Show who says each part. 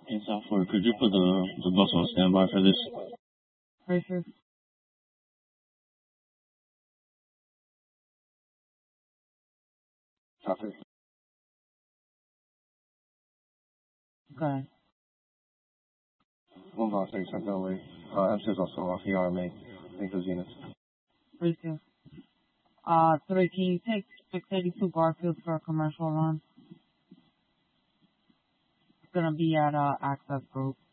Speaker 1: In South Florida, could you put the bus on standby for this?
Speaker 2: Racers.
Speaker 1: Copy.
Speaker 2: Go ahead.
Speaker 1: 156 Central Way. M6 is also off ERMA. Think those units.
Speaker 2: Racers. 3, can you take 682 Garfield for a commercial run? It's gonna be at Access Group.